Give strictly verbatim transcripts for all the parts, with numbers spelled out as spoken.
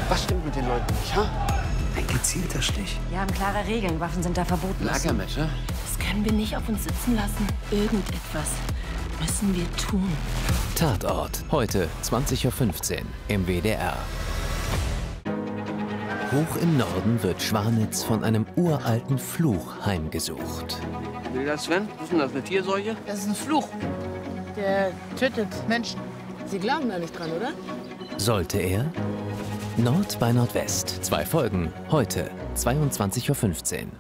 Was stimmt mit den Leuten nicht, ha? Ein gezielter Stich. Wir haben klare Regeln. Waffen sind da verboten. Lagermesser? Das können wir nicht auf uns sitzen lassen. Irgendetwas müssen wir tun. Tatort. Heute zwanzig Uhr fünfzehn im W D R. Hoch im Norden wird Schwanitz von einem uralten Fluch heimgesucht. Will das, Sven? Was ist denn das, eine Tierseuche? Das ist ein Fluch. Der tötet Menschen. Sie glauben da nicht dran, oder? Sollte er? Nord bei Nordwest. Zwei Folgen. Heute zweiundzwanzig Uhr fünfzehn.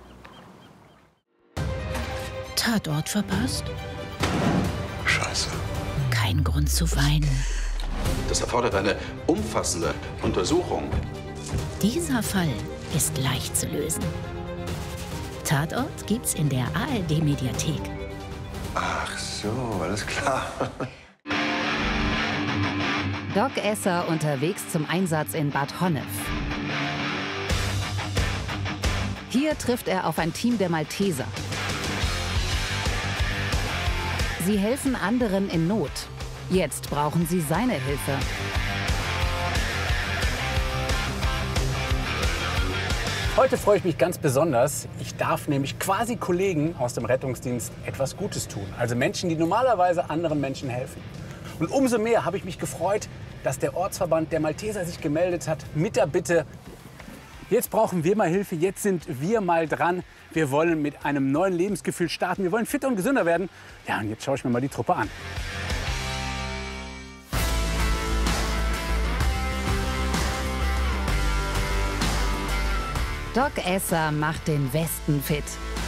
Tatort verpasst? Scheiße. Kein Grund zu weinen. Das erfordert eine umfassende Untersuchung. Dieser Fall ist leicht zu lösen. Tatort gibt's in der A R D-Mediathek. Ach so, alles klar. Doc Esser unterwegs zum Einsatz in Bad Honnef. Hier trifft er auf ein Team der Malteser. Sie helfen anderen in Not. Jetzt brauchen sie seine Hilfe. Heute freue ich mich ganz besonders. Ich darf nämlich quasi Kollegen aus dem Rettungsdienst etwas Gutes tun. Also Menschen, die normalerweise anderen Menschen helfen. Und umso mehr habe ich mich gefreut, dass der Ortsverband der Malteser sich gemeldet hat mit der Bitte, jetzt brauchen wir mal Hilfe, jetzt sind wir mal dran. Wir wollen mit einem neuen Lebensgefühl starten, wir wollen fitter und gesünder werden. Ja, und jetzt schaue ich mir mal die Truppe an. Doc Esser macht den Westen fit.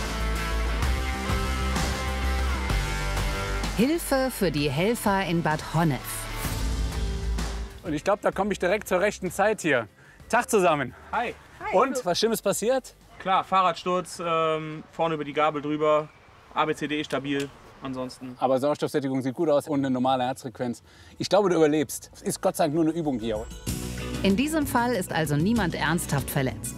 Hilfe für die Helfer in Bad Honnef. Und ich glaube, da komme ich direkt zur rechten Zeit hier. Tag zusammen. Hi. Hi. Und, was Schlimmes passiert? Klar, Fahrradsturz, ähm, vorne über die Gabel drüber, A B C D E stabil, ansonsten. Aber Sauerstoffsättigung sieht gut aus und eine normale Herzfrequenz. Ich glaube, du überlebst. Es ist Gott sei Dank nur eine Übung hier. In diesem Fall ist also niemand ernsthaft verletzt.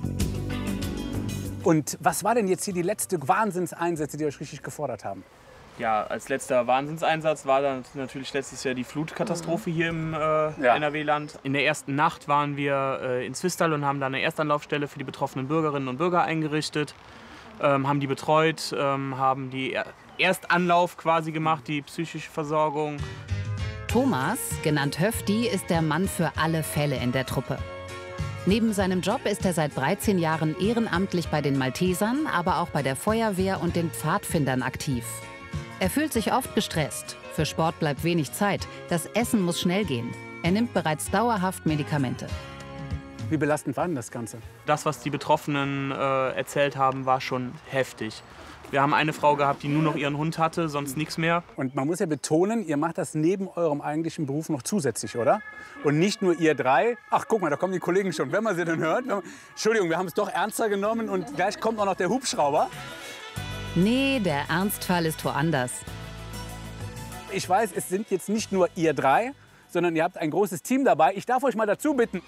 Und was war denn jetzt hier die letzte Wahnsinnseinsätze, die euch richtig gefordert haben? Ja, als letzter Wahnsinnseinsatz war dann natürlich letztes Jahr die Flutkatastrophe hier im äh, ja. N R W-Land. In der ersten Nacht waren wir äh, in Zwistal und haben da eine Erstanlaufstelle für die betroffenen Bürgerinnen und Bürger eingerichtet, ähm, haben die betreut, ähm, haben die er Erstanlauf quasi gemacht, die psychische Versorgung. Thomas, genannt Höfti, ist der Mann für alle Fälle in der Truppe. Neben seinem Job ist er seit dreizehn Jahren ehrenamtlich bei den Maltesern, aber auch bei der Feuerwehr und den Pfadfindern aktiv. Er fühlt sich oft gestresst. Für Sport bleibt wenig Zeit. Das Essen muss schnell gehen. Er nimmt bereits dauerhaft Medikamente. Wie belastend war denn das Ganze? Das, was die Betroffenen äh, erzählt haben, war schon heftig. Wir haben eine Frau gehabt, die nur noch ihren Hund hatte, sonst nichts mehr. Und man muss ja betonen, ihr macht das neben eurem eigentlichen Beruf noch zusätzlich, oder? Und nicht nur ihr drei. Ach, guck mal, da kommen die Kollegen schon. Wenn man sie dann hört. Man... Entschuldigung, wir haben es doch ernster genommen und gleich kommt auch noch der Hubschrauber. Nee, der Ernstfall ist woanders. Ich weiß, es sind jetzt nicht nur ihr drei, sondern ihr habt ein großes Team dabei. Ich darf euch mal dazu bitten.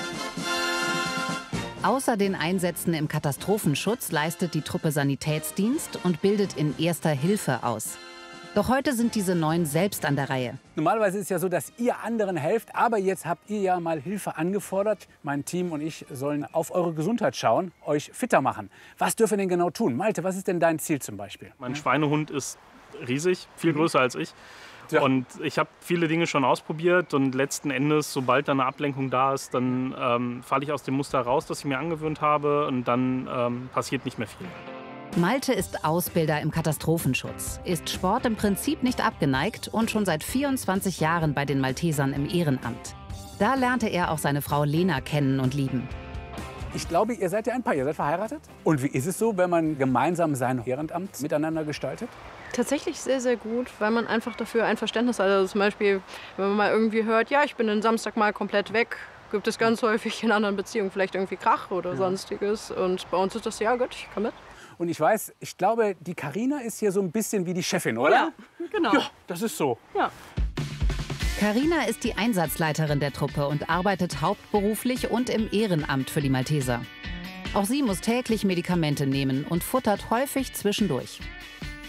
Außer den Einsätzen im Katastrophenschutz leistet die Truppe Sanitätsdienst und bildet in Erster Hilfe aus. Doch heute sind diese Neun selbst an der Reihe. Normalerweise ist es ja so, dass ihr anderen helft, aber jetzt habt ihr ja mal Hilfe angefordert. Mein Team und ich sollen auf eure Gesundheit schauen, euch fitter machen. Was dürfen wir denn genau tun? Malte, was ist denn dein Ziel zum Beispiel? Mein Schweinehund ist riesig, viel Mhm. größer als ich. Ja. Und ich habe viele Dinge schon ausprobiert und letzten Endes, sobald da eine Ablenkung da ist, dann ähm, falle ich aus dem Muster raus, das ich mir angewöhnt habe, und dann ähm, passiert nicht mehr viel. Malte ist Ausbilder im Katastrophenschutz, ist Sport im Prinzip nicht abgeneigt und schon seit vierundzwanzig Jahren bei den Maltesern im Ehrenamt. Da lernte er auch seine Frau Lena kennen und lieben. Ich glaube, ihr seid ja ein Paar, ihr seid verheiratet. Und wie ist es so, wenn man gemeinsam sein Ehrenamt miteinander gestaltet? Tatsächlich sehr, sehr gut, weil man einfach dafür ein Verständnis hat. Also zum Beispiel, wenn man mal irgendwie hört, ja, ich bin den Samstag mal komplett weg, gibt es ganz häufig in anderen Beziehungen vielleicht irgendwie Krach oder Ja. Sonstiges. Und bei uns ist das, ja gut, ich kann mit. Und ich weiß, ich glaube, die Carina ist hier so ein bisschen wie die Chefin, oder? Ja, genau. Ja, das ist so. Ja. Carina ist die Einsatzleiterin der Truppe und arbeitet hauptberuflich und im Ehrenamt für die Malteser. Auch sie muss täglich Medikamente nehmen und futtert häufig zwischendurch.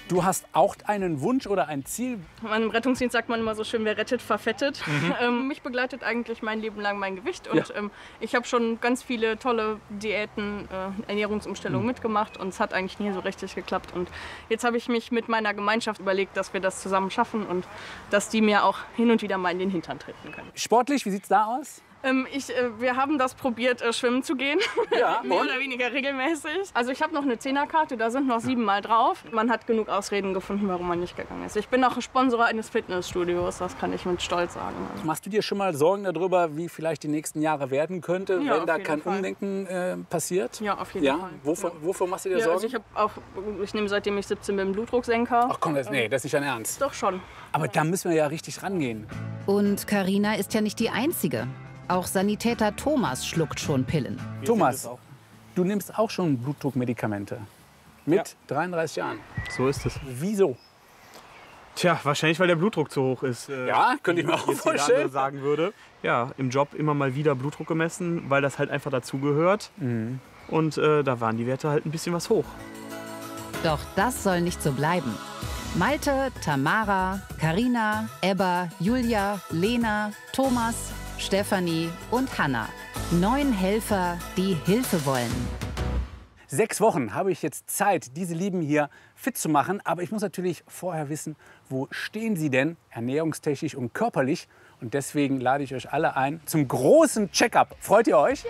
Du hast auch einen Wunsch oder ein Ziel? Im Rettungsdienst sagt man immer so schön, wer rettet, verfettet. Mhm. Ähm, mich begleitet eigentlich mein Leben lang mein Gewicht. Und Ja. ähm, ich habe schon ganz viele tolle Diäten, äh, Ernährungsumstellungen Mhm. mitgemacht. Und es hat eigentlich nie so richtig geklappt. Und jetzt habe ich mich mit meiner Gemeinschaft überlegt, dass wir das zusammen schaffen und dass die mir auch hin und wieder mal in den Hintern treten können. Sportlich, wie sieht es da aus? Ähm, ich, äh, wir haben das probiert, äh, schwimmen zu gehen. Ja, Mehr und? oder weniger regelmäßig. Also ich habe noch eine Zehnerkarte, da sind noch sieben Mal drauf. Man hat genug Ausreden gefunden, warum man nicht gegangen ist. Ich bin auch Sponsor eines Fitnessstudios, das kann ich mit Stolz sagen. Also. Machst du dir schon mal Sorgen darüber, wie vielleicht die nächsten Jahre werden könnte, Ja, wenn auf da jeden kein Fall. Umdenken äh, passiert? Ja, auf jeden ja? Fall. Wovor, wovor machst du dir Ja, Sorgen? also ich, hab auch, ich nehme seitdem ich siebzehn bin einen Blutdrucksenker. Ach komm, das, nee, das ist nicht dein Ernst. Doch schon. Aber da müssen wir ja richtig rangehen. Und Carina ist ja nicht die Einzige. Auch Sanitäter Thomas schluckt schon Pillen. Thomas, du nimmst auch schon Blutdruckmedikamente. Mit Ja. dreiunddreißig Jahren. So ist es. Wieso? Tja, wahrscheinlich, weil der Blutdruck zu hoch ist. äh, Ja, könnte ich mir wie auch jetzt jeder vorstellen. andere sagen würde. Ja, im Job immer mal wieder Blutdruck gemessen, weil das halt einfach dazugehört. Mhm. Und äh, da waren die Werte halt ein bisschen was hoch. Doch das soll nicht so bleiben. Malte, Tamara, Carina, Ebba, Julia, Lena, Thomas, Stefanie und Hanna. Neun Helfer, die Hilfe wollen. Sechs Wochen habe ich jetzt Zeit, diese Lieben hier fit zu machen. Aber ich muss natürlich vorher wissen, wo stehen sie denn ernährungstechnisch und körperlich. Und deswegen lade ich euch alle ein zum großen Check-up. Freut ihr euch?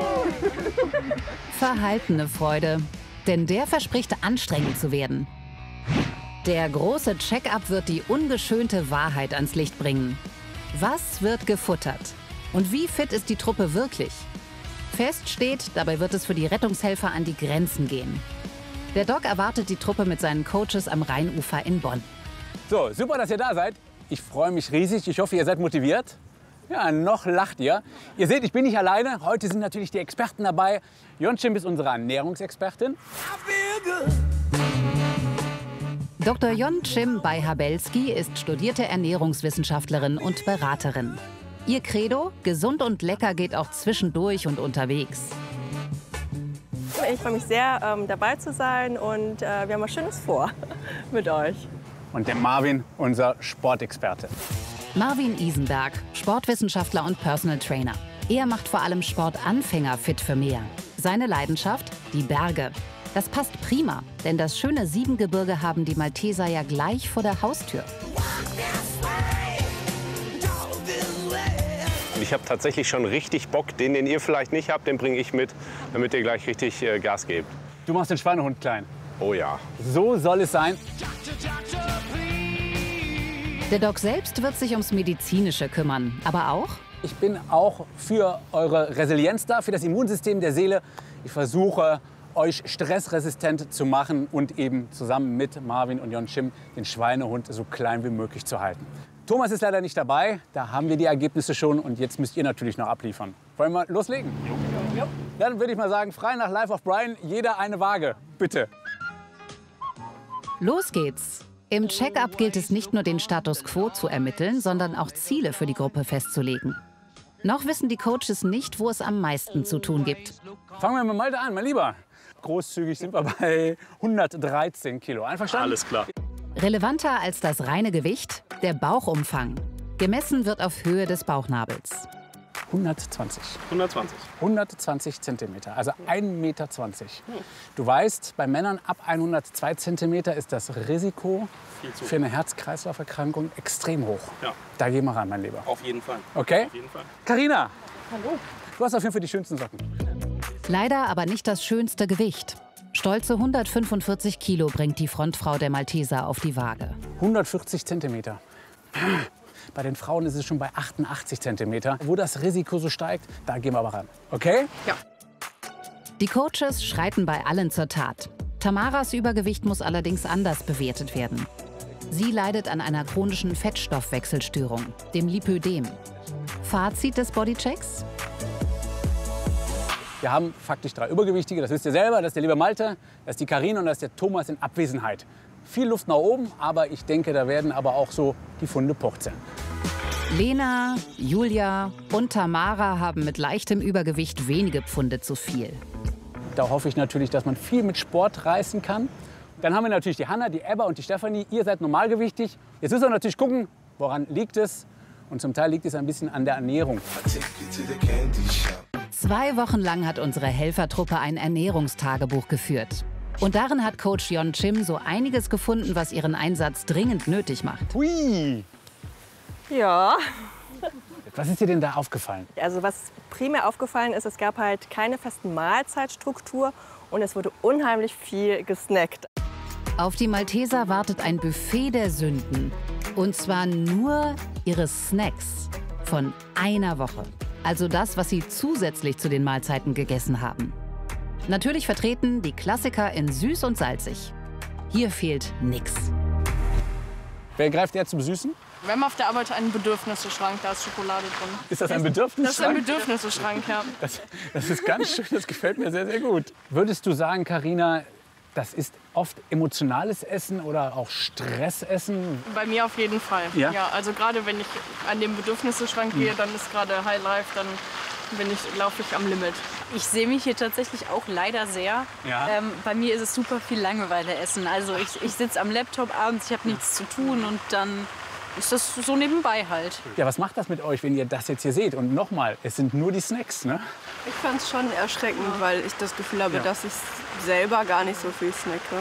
Verhaltene Freude, denn der verspricht anstrengend zu werden. Der große Check-up wird die ungeschönte Wahrheit ans Licht bringen. Was wird gefuttert? Und wie fit ist die Truppe wirklich? Fest steht, dabei wird es für die Rettungshelfer an die Grenzen gehen. Der Doc erwartet die Truppe mit seinen Coaches am Rheinufer in Bonn. So, super, dass ihr da seid. Ich freue mich riesig. Ich hoffe, ihr seid motiviert. Ja, noch lacht ihr. Ihr seht, ich bin nicht alleine. Heute sind natürlich die Experten dabei. Yonchim ist unsere Ernährungsexpertin. Doktor Yonchim Baihabelski ist studierte Ernährungswissenschaftlerin und Beraterin. Ihr Credo, gesund und lecker geht auch zwischendurch und unterwegs. Ich freue mich sehr, ähm, dabei zu sein und äh, wir haben was Schönes vor mit euch. Und der Marvin, unser Sportexperte. Marvin Isenberg, Sportwissenschaftler und Personal Trainer. Er macht vor allem Sportanfänger fit für mehr. Seine Leidenschaft? Die Berge. Das passt prima, denn das schöne Siebengebirge haben die Malteser ja gleich vor der Haustür. Ich habe tatsächlich schon richtig Bock. Den, den ihr vielleicht nicht habt, den bringe ich mit, damit ihr gleich richtig äh, Gas gebt. Du machst den Schweinehund klein. Oh ja. So soll es sein. Der Doc selbst wird sich ums Medizinische kümmern, aber auch? Ich bin auch für eure Resilienz da, für das Immunsystem der Seele. Ich versuche, euch stressresistent zu machen und eben zusammen mit Marvin und Yonchim den Schweinehund so klein wie möglich zu halten. Thomas ist leider nicht dabei, da haben wir die Ergebnisse schon und jetzt müsst ihr natürlich noch abliefern. Wollen wir loslegen? Jo. Jo. Dann würde ich mal sagen, frei nach Life of Brian, jeder eine Waage, bitte. Los geht's! Im Check-up gilt es nicht nur, den Status quo zu ermitteln, sondern auch Ziele für die Gruppe festzulegen. Noch wissen die Coaches nicht, wo es am meisten zu tun gibt. Fangen wir mit Malte an, mein Lieber. Großzügig sind wir bei hundertdreizehn Kilo. Einverstanden? Alles klar. Relevanter als das reine Gewicht, der Bauchumfang. Gemessen wird auf Höhe des Bauchnabels. hundertzwanzig. hundertzwanzig. hundertzwanzig Zentimeter, also ein Meter zwanzig. Du weißt, bei Männern ab hundertzwei Zentimeter ist das Risiko für eine Herz-Kreislauf-Erkrankung extrem hoch. Ja. Da gehen wir ran, mein Lieber. Auf jeden Fall. Okay? Auf jeden Fall. Carina, Hallo. du hast auf jeden Fall die schönsten Socken. Leider aber nicht das schönste Gewicht. Stolze hundertfünfundvierzig Kilo bringt die Frontfrau der Malteser auf die Waage. hundertvierzig Zentimeter. Bei den Frauen ist es schon bei achtundachtzig Zentimeter. Wo das Risiko so steigt, da gehen wir aber ran. Okay? Ja. Die Coaches schreiten bei allen zur Tat. Tamaras Übergewicht muss allerdings anders bewertet werden. Sie leidet an einer chronischen Fettstoffwechselstörung, dem Lipödem. Fazit des Bodychecks? Wir haben faktisch drei Übergewichtige, das wisst ihr selber. Das ist der liebe Malte, das ist die Carina und das ist der Thomas in Abwesenheit. Viel Luft nach oben, aber ich denke, da werden aber auch so die Funde purzeln. Lena, Julia und Tamara haben mit leichtem Übergewicht wenige Pfunde zu viel. Da hoffe ich natürlich, dass man viel mit Sport reißen kann Dann haben wir natürlich die Hanna, die Ebba und die Stefanie. Ihr seid normalgewichtig. Jetzt müssen wir natürlich gucken, woran liegt es. Und zum Teil liegt es ein bisschen an der Ernährung. Zwei Wochen lang hat unsere Helfertruppe ein Ernährungstagebuch geführt. Und darin hat Coach Yeon Chim so einiges gefunden, was ihren Einsatz dringend nötig macht. Hui! Ja. Was ist dir denn da aufgefallen? Also was primär aufgefallen ist, es gab halt keine festen Mahlzeitstruktur und es wurde unheimlich viel gesnackt. Auf die Malteser wartet ein Buffet der Sünden. Und zwar nur ihre Snacks von einer Woche. Also das, was sie zusätzlich zu den Mahlzeiten gegessen haben. Natürlich vertreten die Klassiker in süß und salzig. Hier fehlt nix. Wer greift eher zum Süßen? Wir haben auf der Arbeit einen Bedürfnisseschrank, da ist Schokolade drin. Ist das ein Bedürfnisseschrank? Das ist ein Bedürfnisseschrank, ja. Das, das ist ganz schön, das gefällt mir sehr, sehr gut. Würdest du sagen, Carina, das ist oft emotionales Essen oder auch Stressessen? Bei mir auf jeden Fall. Ja? Ja, also gerade wenn ich an den Bedürfnisseschrank gehe, dann ist gerade High Life, dann bin ich, laufe ich am Limit. Ich sehe mich hier tatsächlich auch leider sehr. Ja. Ähm, bei mir ist es super viel Langeweile essen. Also ich, ich sitze am Laptop abends, ich habe nichts zu tun und dann ist das so nebenbei halt. Ja, was macht das mit euch, wenn ihr das jetzt hier seht? Und nochmal, es sind nur die Snacks, ne? Ich fand es schon erschreckend, weil ich das Gefühl habe, Ja. dass ich selber gar nicht so viel snacke.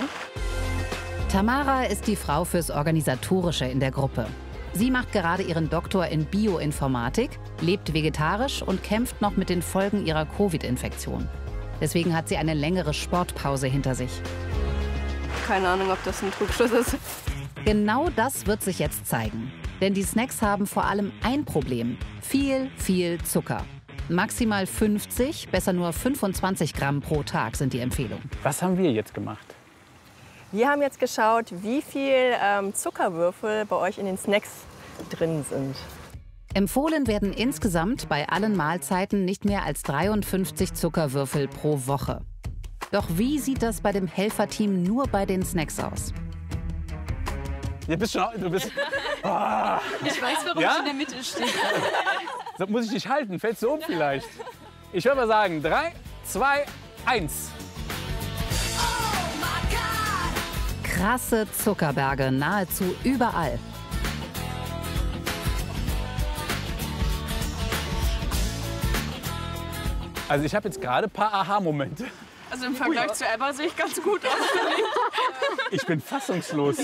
Tamara ist die Frau fürs Organisatorische in der Gruppe. Sie macht gerade ihren Doktor in Bioinformatik, lebt vegetarisch und kämpft noch mit den Folgen ihrer Covid-Infektion. Deswegen hat sie eine längere Sportpause hinter sich. Keine Ahnung, ob das ein Trugschluss ist. Genau das wird sich jetzt zeigen. Denn die Snacks haben vor allem ein Problem. Viel, viel Zucker. Maximal fünfzig, besser nur fünfundzwanzig Gramm pro Tag sind die Empfehlung. Was haben wir jetzt gemacht? Wir haben jetzt geschaut, wie viel ähm, Zuckerwürfel bei euch in den Snacks drin sind. Empfohlen werden insgesamt bei allen Mahlzeiten nicht mehr als dreiundfünfzig Zuckerwürfel pro Woche. Doch wie sieht das bei dem Helferteam nur bei den Snacks aus? Du bist schon... Du bist, ah. Ich weiß, warum Ja? ich in der Mitte stehe. So, muss ich dich halten? Fällst du um vielleicht? Ich würde mal sagen, drei, zwei, eins. Krasse Zuckerberge nahezu überall. Also ich habe jetzt gerade ein paar Aha-Momente. Also im Vergleich zu Ebba sehe ich ganz gut aus. Ich bin fassungslos.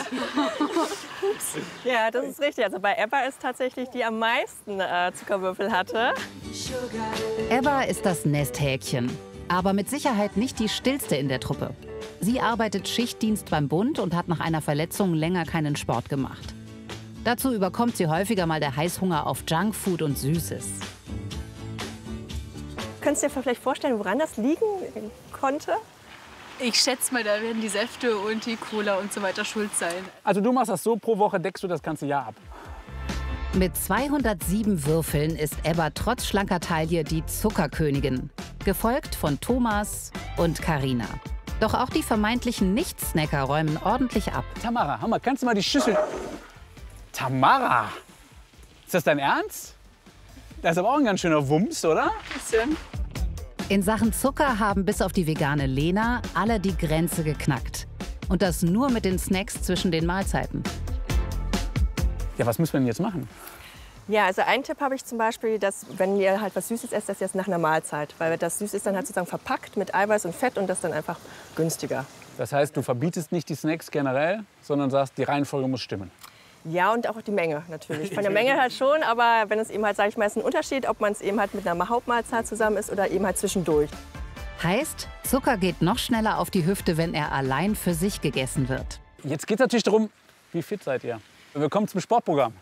Ja, das ist richtig. Also bei Ebba ist tatsächlich die am meisten äh, Zuckerwürfel hatte. Ebba ist das Nesthäkchen, aber mit Sicherheit nicht die stillste in der Truppe. Sie arbeitet Schichtdienst beim Bund und hat nach einer Verletzung länger keinen Sport gemacht. Dazu überkommt sie häufiger mal der Heißhunger auf Junkfood und Süßes. Könntest du dir vielleicht vorstellen, woran das liegen konnte? Ich schätze mal, da werden die Säfte und die Cola und so weiter schuld sein. Also du machst das so, pro Woche deckst du das ganze Jahr ab. Mit zweihundertsieben Würfeln ist Ebba trotz schlanker Taille die Zuckerkönigin, gefolgt von Thomas und Carina. Doch auch die vermeintlichen Nicht-Snacker räumen ordentlich ab. Tamara, Hammer, kannst du mal die Schüssel... Tamara! Ist das dein Ernst? Das ist aber auch ein ganz schöner Wumms, oder? Bisschen. In Sachen Zucker haben bis auf die vegane Lena alle die Grenze geknackt. Und das nur mit den Snacks zwischen den Mahlzeiten. Ja, was müssen wir denn jetzt machen? Ja, also einen Tipp habe ich zum Beispiel, dass wenn ihr halt was Süßes esst, das jetzt nach einer Mahlzeit. Weil das Süß ist dann halt sozusagen verpackt mit Eiweiß und Fett und das dann einfach günstiger. Das heißt, du verbietest nicht die Snacks generell, sondern sagst, die Reihenfolge muss stimmen. Ja, und auch die Menge natürlich. Von der Menge halt schon, aber wenn es eben halt, sage ich mal, ist ein Unterschied, ob man es eben halt mit einer Hauptmahlzeit zusammen isst oder eben halt zwischendurch. Heißt, Zucker geht noch schneller auf die Hüfte, wenn er allein für sich gegessen wird. Jetzt geht es natürlich darum, wie fit seid ihr? Willkommen zum Sportprogramm.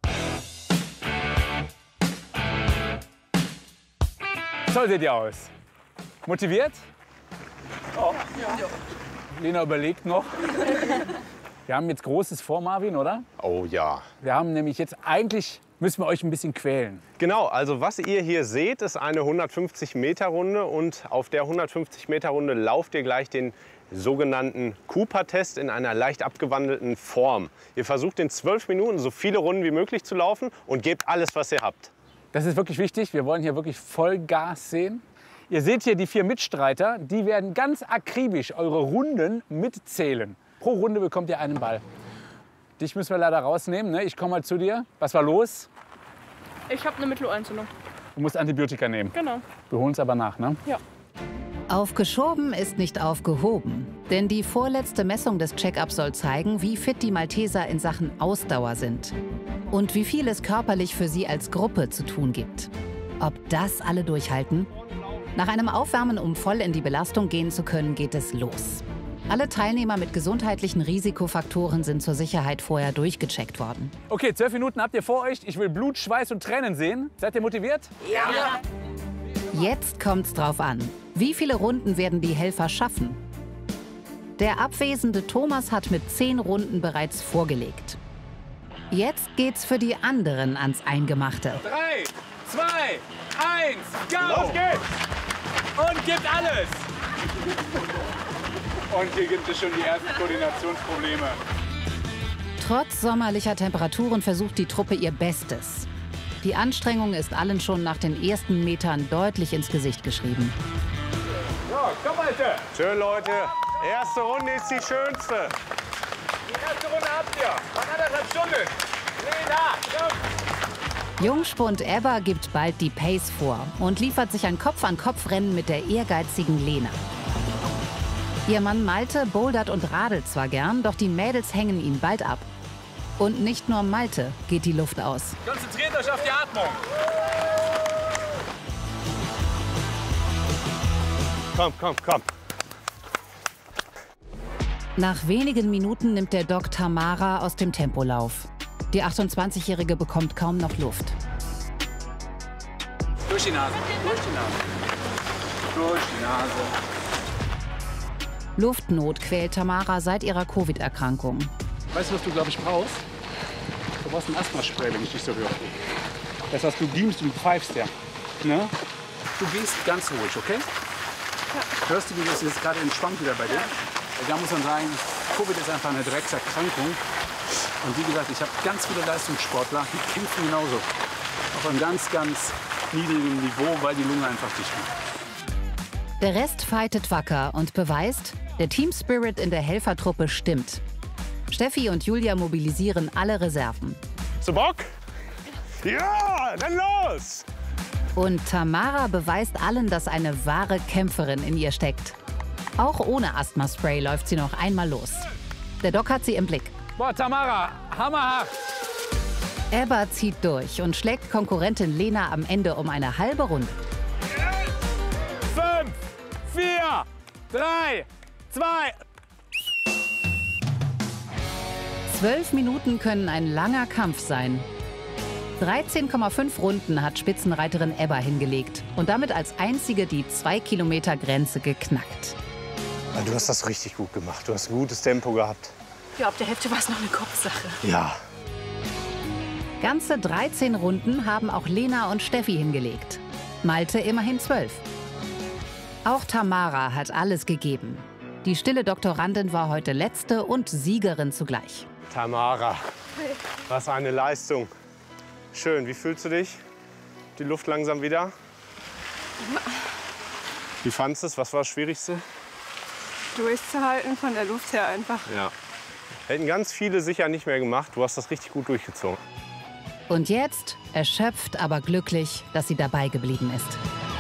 So seht ihr aus. Motiviert? Oh. Ja. Lena überlegt noch. Wir haben jetzt Großes vor, Marvin, oder? Oh ja. Wir haben nämlich jetzt eigentlich, müssen wir euch ein bisschen quälen. Genau, also was ihr hier seht, ist eine hundertfünfzig Meter Runde und auf der hundertfünfzig Meter Runde lauft ihr gleich den sogenannten Cooper-Test in einer leicht abgewandelten Form. Ihr versucht in zwölf Minuten so viele Runden wie möglich zu laufen und gebt alles, was ihr habt. Das ist wirklich wichtig. Wir wollen hier wirklich Vollgas sehen. Ihr seht hier die vier Mitstreiter, die werden ganz akribisch eure Runden mitzählen. Pro Runde bekommt ihr einen Ball. Dich müssen wir leider rausnehmen. Ne? Ich komme mal zu dir. Was war los? Ich habe eine Mittelohrentzündung. Du musst Antibiotika nehmen. Genau. Wir holen es aber nach, ne? Ja. Aufgeschoben ist nicht aufgehoben. Denn die vorletzte Messung des Check-ups soll zeigen, wie fit die Malteser in Sachen Ausdauer sind. Und wie viel es körperlich für sie als Gruppe zu tun gibt. Ob das alle durchhalten? Nach einem Aufwärmen, um voll in die Belastung gehen zu können, geht es los. Alle Teilnehmer mit gesundheitlichen Risikofaktoren sind zur Sicherheit vorher durchgecheckt worden. Okay, zwölf Minuten habt ihr vor euch. Ich will Blut, Schweiß und Tränen sehen. Seid ihr motiviert? Ja. Jetzt kommt's drauf an. Wie viele Runden werden die Helfer schaffen? Der abwesende Thomas hat mit zehn Runden bereits vorgelegt. Jetzt geht's für die anderen ans Eingemachte. Drei, zwei, eins, go! Los geht's! Und gibt alles! Und hier gibt es schon die ersten Koordinationsprobleme. Trotz sommerlicher Temperaturen versucht die Truppe ihr Bestes. Die Anstrengung ist allen schon nach den ersten Metern deutlich ins Gesicht geschrieben. So, komm, Alter! Schön, Leute. Erste Runde ist die schönste. Die erste Runde habt ihr. Nach anderthalb Stunden. Lena, komm! Jungspund Ebba gibt bald die Pace vor und liefert sich ein Kopf-an-Kopf-Rennen mit der ehrgeizigen Lena. Ihr Mann Malte bouldert und radelt zwar gern, doch die Mädels hängen ihn bald ab. Und nicht nur Malte geht die Luft aus. Konzentriert euch auf die Atmung. Komm, komm, komm. Nach wenigen Minuten nimmt der Doc Tamara aus dem Tempolauf. Die achtundzwanzigjährige bekommt kaum noch Luft. Durch die Nase, durch die Nase. Durch die Nase. Luftnot quält Tamara seit ihrer Covid-Erkrankung. Weißt du, was du, glaube ich, brauchst? Du brauchst ein Asthmaspray, wenn ich dich so höre. Das heißt, du diemst und pfeifst ja. Ne? Du gehst ganz ruhig, okay? Ja. Hörst du, wie das jetzt gerade entspannt wieder bei dir? Ja. Da muss man sagen, Covid ist einfach eine Dreckserkrankung. Und wie gesagt, ich habe ganz viele Leistungssportler, die kämpfen genauso. Auf einem ganz, ganz niedrigen Niveau, weil die Lunge einfach dicht macht. Der Rest fightet wacker und beweist, der Team-Spirit in der Helfertruppe stimmt. Steffi und Julia mobilisieren alle Reserven. Zu Bock? Ja, dann los! Und Tamara beweist allen, dass eine wahre Kämpferin in ihr steckt. Auch ohne Asthma-Spray läuft sie noch einmal los. Der Doc hat sie im Blick. Boah, Tamara, hammerhart! Ebba zieht durch und schlägt Konkurrentin Lena am Ende um eine halbe Runde. Fünf, vier, drei, zwei. Zwölf Minuten können ein langer Kampf sein. dreizehn Komma fünf Runden hat Spitzenreiterin Ebba hingelegt und damit als einzige die zwei Kilometer Grenze geknackt. Du hast das richtig gut gemacht. Du hast ein gutes Tempo gehabt. Ja, ab der Hälfte war es noch eine Kopfsache. Ja. Ganze dreizehn Runden haben auch Lena und Steffi hingelegt. Malte immerhin zwölf. Auch Tamara hat alles gegeben. Die stille Doktorandin war heute letzte und Siegerin zugleich. Tamara, was eine Leistung. Schön, wie fühlst du dich? Die Luft langsam wieder? Wie fandest du es? Was war das Schwierigste? Durchzuhalten von der Luft her einfach. Ja. Hätten ganz viele sicher nicht mehr gemacht. Du hast das richtig gut durchgezogen. Und jetzt, erschöpft, aber glücklich, dass sie dabei geblieben ist.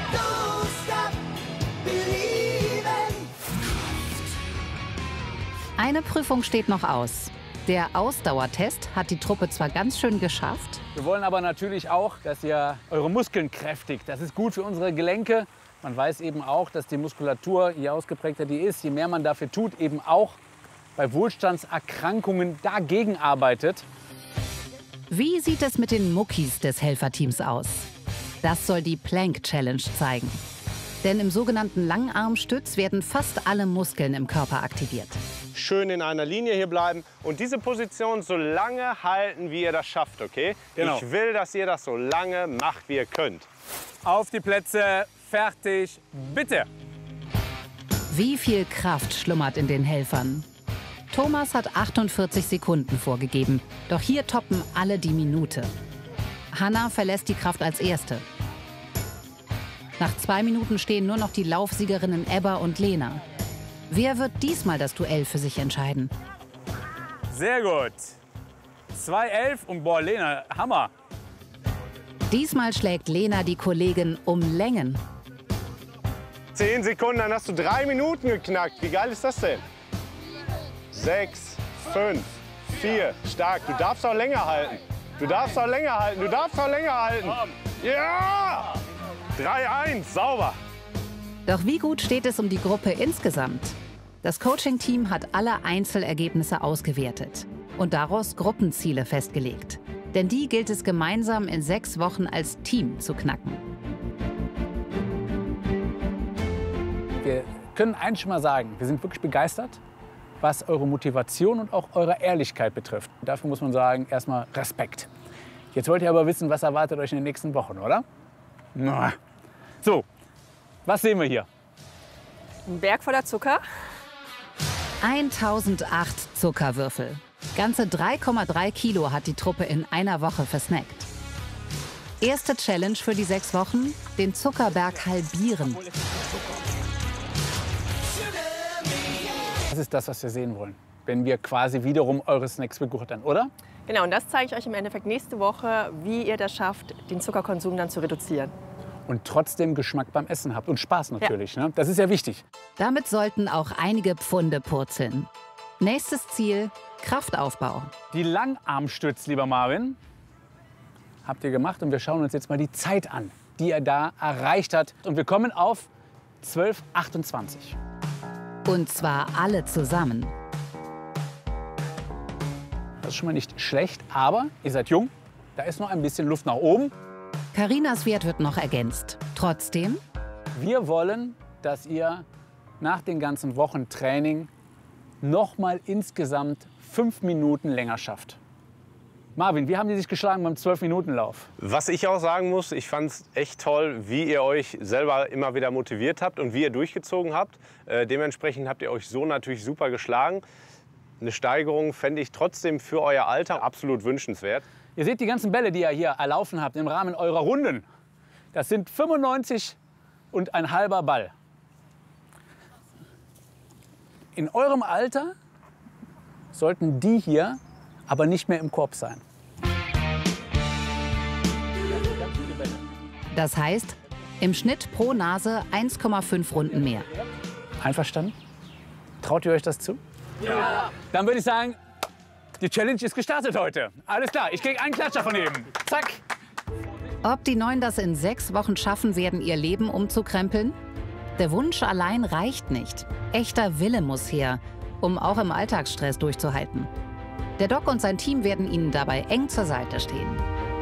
Eine Prüfung steht noch aus. Der Ausdauertest hat die Truppe zwar ganz schön geschafft. Wir wollen aber natürlich auch, dass ihr eure Muskeln kräftigt. Das ist gut für unsere Gelenke. Man weiß eben auch, dass die Muskulatur, je ausgeprägter die ist, je mehr man dafür tut, eben auch bei Wohlstandserkrankungen dagegen arbeitet. Wie sieht es mit den Muckis des Helferteams aus? Das soll die Plank Challenge zeigen. Denn im sogenannten Langarmstütz werden fast alle Muskeln im Körper aktiviert. Schön in einer Linie hier bleiben und diese Position so lange halten, wie ihr das schafft, okay? Genau. Ich will, dass ihr das so lange macht, wie ihr könnt. Auf die Plätze, fertig, bitte! Wie viel Kraft schlummert in den Helfern? Thomas hat achtundvierzig Sekunden vorgegeben, doch hier toppen alle die Minute. Hanna verlässt die Kraft als Erste. Nach zwei Minuten stehen nur noch die Laufsiegerinnen Ebba und Lena. Wer wird diesmal das Duell für sich entscheiden? Sehr gut. zwei elf und boah, Lena, Hammer. Diesmal schlägt Lena die Kollegin um Längen. Zehn Sekunden, dann hast du drei Minuten geknackt. Wie geil ist das denn? Sechs, fünf, vier, stark. Du darfst auch länger halten. Du darfst auch länger halten. Du darfst auch länger halten. Ja! drei eins, sauber. Doch wie gut steht es um die Gruppe insgesamt? Das Coaching-Team hat alle Einzelergebnisse ausgewertet und daraus Gruppenziele festgelegt. Denn die gilt es gemeinsam in sechs Wochen als Team zu knacken. Wir können eins schon mal sagen, wir sind wirklich begeistert, was eure Motivation und auch eure Ehrlichkeit betrifft. Dafür muss man sagen, erstmal Respekt. Jetzt wollt ihr aber wissen, was erwartet euch in den nächsten Wochen, oder? Na. So, was sehen wir hier? Ein Berg voller Zucker. eintausendacht Zuckerwürfel. Ganze drei Komma drei Kilo hat die Truppe in einer Woche versnackt. Erste Challenge für die sechs Wochen, den Zuckerberg halbieren. Das ist das, was wir sehen wollen, wenn wir quasi wiederum eure Snacks begurten, oder? Genau, und das zeige ich euch im Endeffekt nächste Woche, wie ihr das schafft, den Zuckerkonsum dann zu reduzieren. Und trotzdem Geschmack beim Essen habt und Spaß natürlich. Ja. Ne? Das ist ja wichtig. Damit sollten auch einige Pfunde purzeln. Nächstes Ziel, Kraftaufbau. Die Langarmstütz, lieber Marvin, habt ihr gemacht. Und wir schauen uns jetzt mal die Zeit an, die er da erreicht hat. Und wir kommen auf zwölf achtundzwanzig. Und zwar alle zusammen. Das ist schon mal nicht schlecht, aber ihr seid jung. Da ist noch ein bisschen Luft nach oben. Carinas Wert wird noch ergänzt. Trotzdem? Wir wollen, dass ihr nach den ganzen Wochen Training noch mal insgesamt fünf Minuten länger schafft. Marvin, wie haben die sich geschlagen beim zwölf-Minuten-Lauf? Was ich auch sagen muss, ich fand es echt toll, wie ihr euch selber immer wieder motiviert habt und wie ihr durchgezogen habt. Äh, dementsprechend habt ihr euch so natürlich super geschlagen. Eine Steigerung fände ich trotzdem für euer Alter absolut wünschenswert. Ihr seht die ganzen Bälle, die ihr hier erlaufen habt im Rahmen eurer Runden. Das sind fünfundneunzig und ein halber Ball. In eurem Alter sollten die hier aber nicht mehr im Korb sein. Das heißt, im Schnitt pro Nase eins Komma fünf Runden mehr. Einverstanden? Traut ihr euch das zu? Ja. Dann würde ich sagen, die Challenge ist gestartet heute. Alles klar, ich kriege einen Klatscher von eben. Zack. Ob die Neun das in sechs Wochen schaffen werden, ihr Leben umzukrempeln? Der Wunsch allein reicht nicht. Echter Wille muss her, um auch im Alltagsstress durchzuhalten. Der Doc und sein Team werden Ihnen dabei eng zur Seite stehen.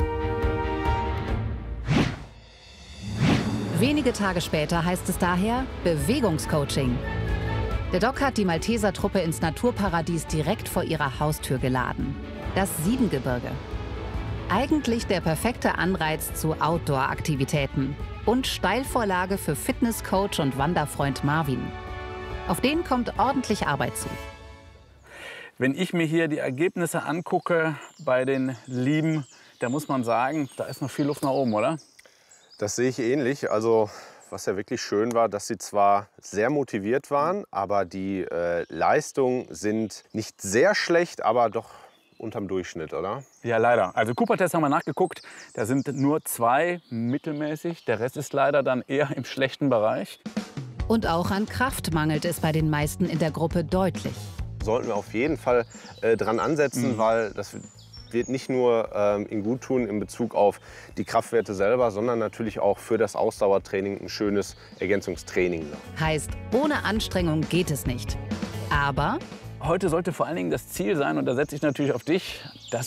Wenige Tage später heißt es daher Bewegungscoaching. Der Doc hat die Malteser-Truppe ins Naturparadies direkt vor ihrer Haustür geladen. Das Siebengebirge. Eigentlich der perfekte Anreiz zu Outdoor-Aktivitäten und Steilvorlage für Fitnesscoach und Wanderfreund Marvin. Auf den kommt ordentlich Arbeit zu. Wenn ich mir hier die Ergebnisse angucke bei den Lieben, da muss man sagen, da ist noch viel Luft nach oben, oder? Das sehe ich ähnlich. Also was ja wirklich schön war, dass sie zwar sehr motiviert waren, aber die äh, Leistungen sind nicht sehr schlecht, aber doch unterm Durchschnitt, oder? Ja, leider. Also Cooper-Test haben wir nachgeguckt. Da sind nur zwei mittelmäßig. Der Rest ist leider dann eher im schlechten Bereich. Und auch an Kraft mangelt es bei den meisten in der Gruppe deutlich. Sollten wir auf jeden Fall äh, dran ansetzen, mhm. weil das wird nicht nur ähm, ihnen gut tun in Bezug auf die Kraftwerte selber, sondern natürlich auch für das Ausdauertraining ein schönes Ergänzungstraining. Heißt, ohne Anstrengung geht es nicht. Aber heute sollte vor allen Dingen das Ziel sein, und da setze ich natürlich auf dich, dass